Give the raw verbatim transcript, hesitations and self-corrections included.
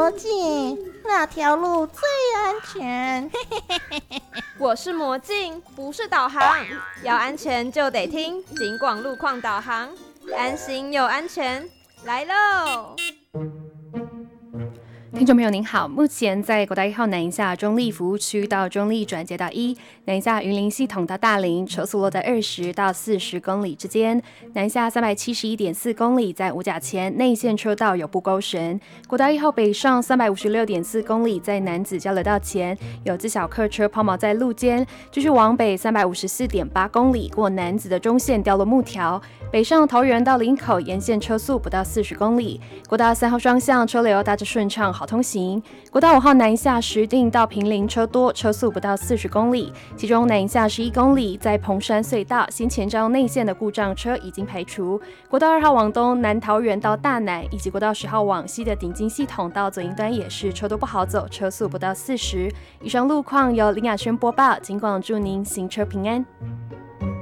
魔镜，哪条路最安全？ 我是魔镜，不是导航。要安全就得听警广路况导航，安心又安全，来喽！ 听众朋友您好，目前在国道一号南下中立服务区到中立转接到一，南下云林系统到大林，车速落在二十到四十公里之间。南下三百七十一点四公里，在五甲前内线车道有不勾绳。国道一号北上三百五十六点四公里，在南子交流道前有自小客车抛锚在路肩，继续往北三百五十四点八公里，过南子的中线掉落木条。北上桃园到林口沿线车速不到四十公里。国道三号双向车流大致顺畅，好通行。国道五号南下石碇到坪林车多，车速不到四十公里，其中南下十一公里，在蓬山隧道新前瞻内线的故障车已经排除。国道二号往东南桃园到大南，以及国道十号往西的顶金系统到左营端也是车多不好走，车速不到四十。以上路况由林雅轩播报，警广祝您行车平安。